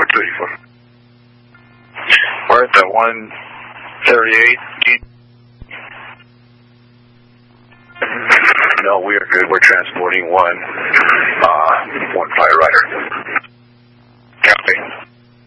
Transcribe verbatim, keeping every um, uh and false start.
thirty-four. We're at the one thirty-eight. No, we are good. We're transporting one, uh, one fire rider.